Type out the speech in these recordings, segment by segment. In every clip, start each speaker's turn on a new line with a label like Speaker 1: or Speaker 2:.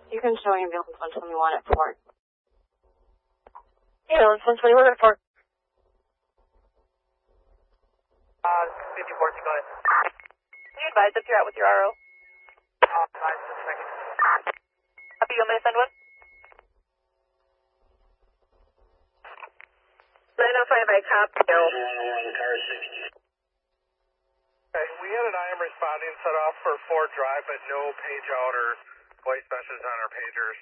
Speaker 1: You can show ambulance 121 at Fort.
Speaker 2: Ambulance 121 at Fort.
Speaker 3: 54, go ahead.
Speaker 2: Can you advise if you're out with your RO?
Speaker 3: Advise just a second.
Speaker 2: Copy, you want me to send one? 905, I copy.
Speaker 3: Okay, we had an IM responding set off for Fort Drive, but no page out or voice messages on our pagers.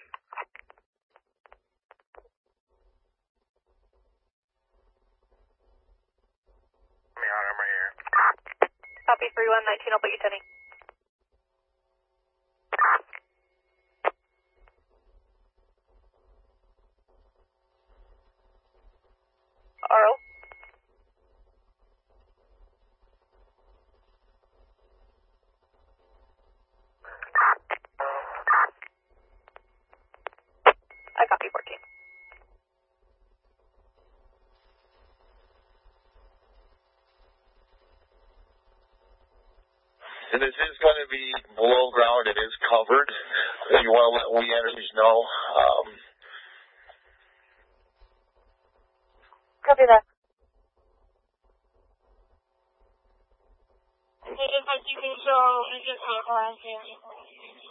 Speaker 3: I'm right here.
Speaker 2: Copy 3119, I'll put you 10. RO? I copy 14.
Speaker 4: And this is going to be below ground. It is covered. You want to let we entities know.
Speaker 2: Copy that.
Speaker 5: Hey, if I see you can show, I get authorized here.